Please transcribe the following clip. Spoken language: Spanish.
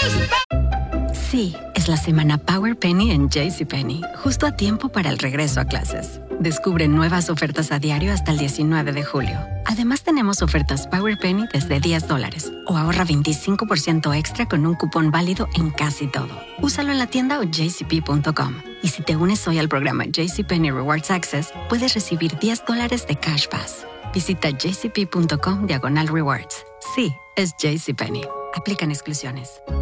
Sí, es la semana Power Penny en JCPenney, justo a tiempo para el regreso a clases. Descubre nuevas ofertas a diario hasta el 19 de julio. Además, tenemos ofertas Power Penny desde $10 o ahorra 25% extra con un cupón válido en casi todo. Úsalo en la tienda o jcp.com. Y si te unes hoy al programa JCPenney Rewards Access, puedes recibir $10 de Cash Pass. Visita jcp.com/rewards. Sí, es JCPenney. Aplican exclusiones.